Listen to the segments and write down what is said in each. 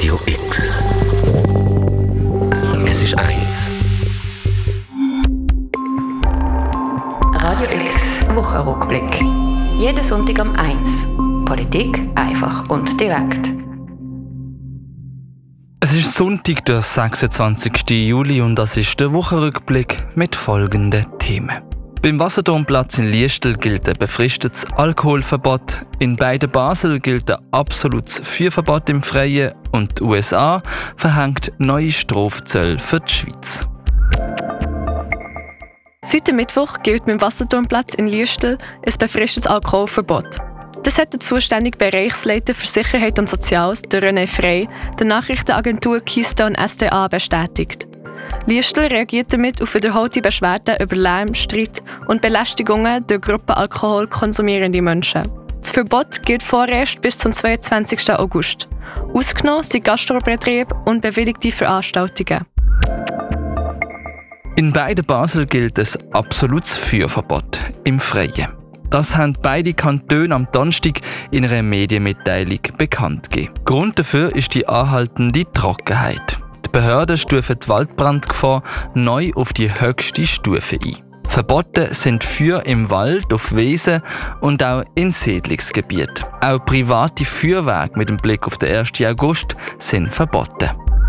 Radio X. Es ist 1. Radio X Wochenrückblick. Jeden Sonntag um 1. Politik einfach und direkt. Es ist Sonntag, der 26. Juli und das ist der Wochenrückblick mit folgenden Themen. Beim Wasserturmplatz in Liestal gilt ein befristetes Alkoholverbot, in beiden Basel gilt ein absolutes Führverbot im Freien und die USA verhängt neue Strafzölle für die Schweiz. Seit dem Mittwoch gilt beim Wasserturmplatz in Liestal ein befristetes Alkoholverbot. Das hat der zuständige Bereichsleiter für Sicherheit und Soziales, der René Frey, der Nachrichtenagentur Keystone SDA bestätigt. Liestal reagiert damit auf wiederholte Beschwerden über Lärm, Streit und Belästigungen durch Gruppen Alkohol konsumierende Menschen. Das Verbot gilt vorerst bis zum 22. August. Ausgenommen sind Gastrobetriebe und bewilligte Veranstaltungen. In beiden Basel gilt ein absolutes Führverbot im Freien. Das haben beide Kantone am Donnerstag in einer Medienmitteilung bekannt gegeben. Grund dafür ist die anhaltende Trockenheit. Die Behörden stufen die Waldbrandgefahr neu auf die höchste Stufe ein. Verboten sind Feuer im Wald, auf Wiesen und auch in Siedlungsgebieten. Auch private Feuerwerke mit dem Blick auf den 1. August sind verboten.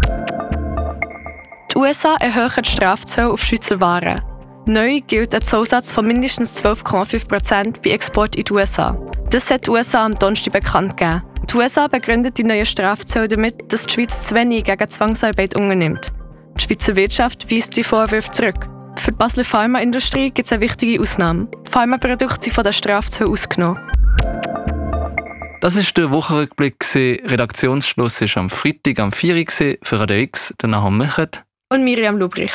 Die USA erhöhen die Strafzölle auf Schweizer Waren. Neu gilt ein Zollsatz von mindestens 12,5% bei Export in die USA. Das hat die USA am Donnerstag bekannt gegeben. Die USA begründet die neuen Strafzölle damit, dass die Schweiz zu wenig gegen Zwangsarbeit unternimmt. Die Schweizer Wirtschaft weist die Vorwürfe zurück. Für die Basler Pharmaindustrie gibt es eine wichtige Ausnahme. Pharmaprodukte sind von den Strafzöllen ausgenommen. Das war der Wochenrückblick. Redaktionsschluss war am Freitag am 4 Uhr für Radio X. Danach haben wir und Miriam Lubrich.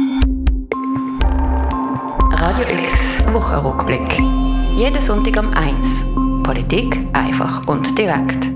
Radio X Wochenrückblick. Jeden Sonntag um 1. Politik einfach und direkt.